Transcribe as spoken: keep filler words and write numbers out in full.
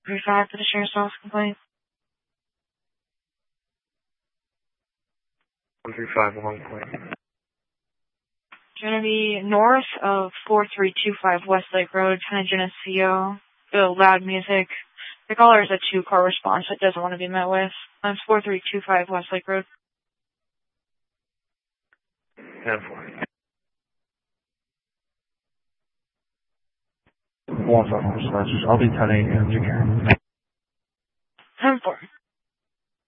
three five to the sheriff's office complaint. one three five, one complaint. It's going to be north of four three two five Westlake Road, Lieutenant Geneseo. The loud music. The caller is a two-car response that doesn't want to be met with. Um, it's four three two five Westlake Road. ten four. One five, I'll be telling you.